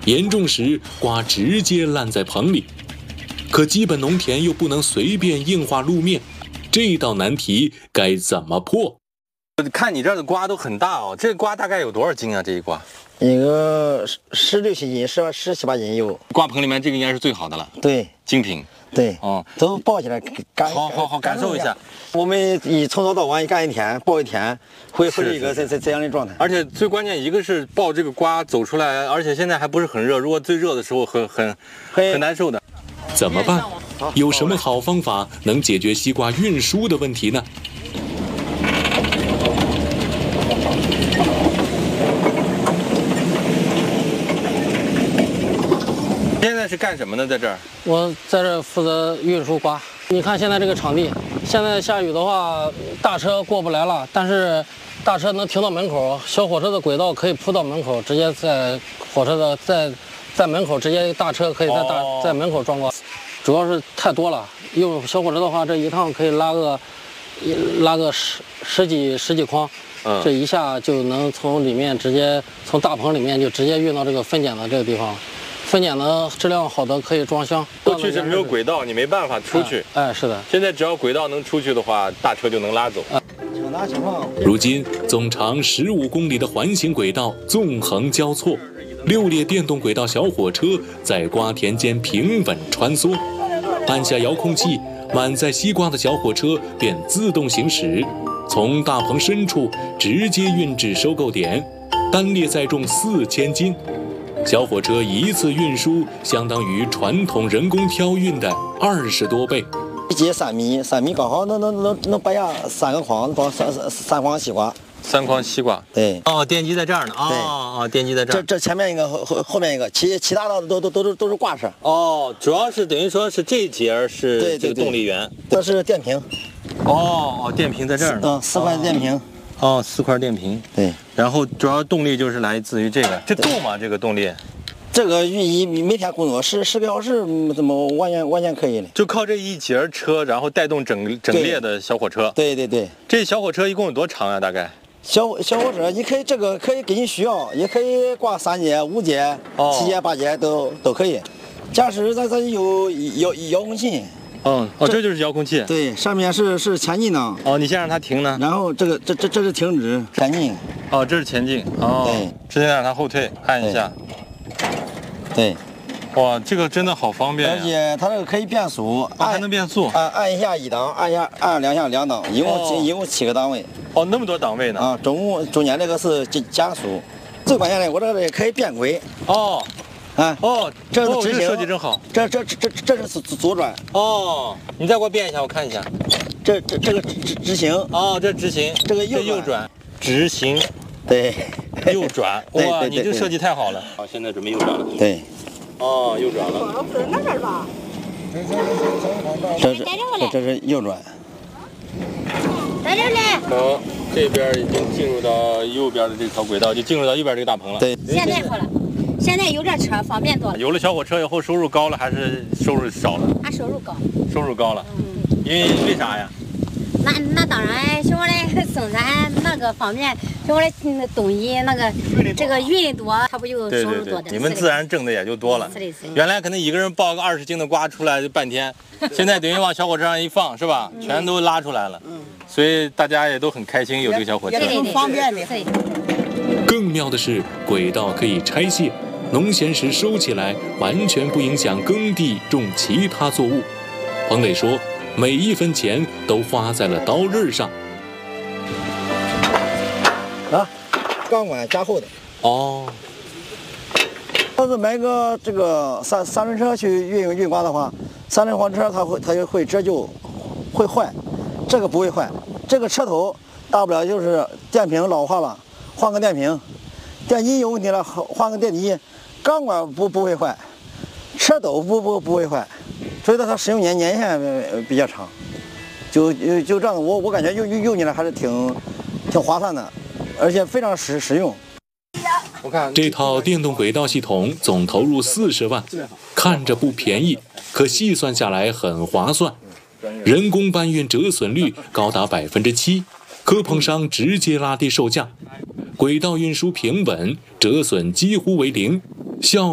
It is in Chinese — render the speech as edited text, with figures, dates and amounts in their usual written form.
严重时瓜直接烂在棚里。可基本农田又不能随便硬化路面，这道难题该怎么破？ 看你这儿的瓜都很大哦，这瓜大概有多少斤啊？这一瓜？ 一个16、17斤，17、18斤有。 瓜棚里面这个应该是最好的了， 对， 精品。 对， 哦， 都抱起来好感受一下。 我们从早到晚干一天，抱一天，会是一个这样的状态。 而且最关键一个是抱这个瓜走出来，而且现在还不是很热，如果最热的时候很难受的。 怎么办？有什么好方法能解决西瓜运输的问题呢？ 现在是干什么呢？在这儿， 我在这负责运输瓜。你看现在这个场地，现在下雨的话，大车过不来了，但是大车能停到门口，小火车的轨道可以铺到门口，直接在火车的在门口直接大车可以在门口装瓜。主要是太多了，用小火车的话，这一趟可以拉个十几筐，这一下就能从里面直接从大棚里面就直接运到这个分拣的这个地方。分拣的质量好的可以装箱。 过去是没有轨道，你没办法出去。 哎，是的。 现在只要轨道能出去的话，大车就能拉走。 如今，总长15公里的环形轨道纵横交错，6列电动轨道小火车在瓜田间平稳穿梭。按下遥控器，满载西瓜的小火车便自动行驶，从大棚深处直接运至收购点，单列载重4000斤。小火车一次运输相当于传统人工挑运的20多倍。 一节3米，3米刚好能摆下3个筐，装3筐西瓜。 3筐西瓜。 对。 哦，电机在这儿呢。哦，电机在这儿。 这前面一个，后面一个，其他的都是挂车。 哦，主要是等于说是这节是这个动力源。 这是电瓶。 哦，电瓶在这儿呢。 4块电瓶。 哦，4块电瓶。 对。然后主要动力就是来自于这个，这够吗？这个动力？ 这个每天工作10个小时，怎么完全可以的？ 就靠这一节车，然后带动整列的小火车。 对。 这小火车一共有多长啊？大概？ 小火车，你可以这个可以根据需要，也可以挂3节、5节、7节、8节都可以。驾驶咱有遥控器。 这就是遥控器。 对，上面是前进档。 哦，你先让它停呢。 然后这是停止，前进。 哦，这是前进。哦，对，直接让它后退，按一下。 对。 哇，这个真的好方便。 而且它这个可以变速， 还能变速。 按一下1档，按2下2档，一共7个档位。 哦，那么多档位呢？ 啊，中间这个是加速。最关键的，我这个可以变轨。 哦。 这是直行， 这设计真好。 这是左转。 哦，你再给我变一下，我看一下。 这个直行。 哦，这直行。这个右转。直行。 对。 右转。哇，你这设计太好了。好，现在准备右转了。 对。 哦，右转了。 那边吧。 这是右转。 在这里。 好，这边已经进入到右边的这条轨道，就进入到右边这个大棚了。 对。 现在好了。现在有这车方便多了。 有了小火车以后，收入高了还是收入少了？ 俺收入高。 收入高了。为啥呀？ 那当然，像我的生产那个方面，像我的东西那个这个运多，它不就收入多的？ 你们自然挣的也就多了。原来可能一个人抱个20斤的瓜出来就半天，现在等于往小火车上一放，是吧？全都拉出来了。所以大家也都很开心有这个小火车。 也方便的。 更妙的是，轨道可以拆卸。农闲时收起来，完全不影响耕地种其他作物。彭磊说，每一分钱都花在了刀刃上。 钢管加厚的。 哦。 要是买个这个三轮车去运瓜的话，3轮房车它就会折旧，会坏。这个不会坏，这个车头大不了就是电瓶老化了，换个电瓶；电机有问题了，换个电机。钢管不会坏，车斗不会坏，所以它使用年限比较长，就这样，我感觉用起来还是挺划算的，而且非常实用。 我看这套电动轨道系统总投入40万，看着不便宜，可细算下来很划算。人工搬运折损率高达7%，科棚商直接拉低售价。轨道运输平稳，折损几乎为0，效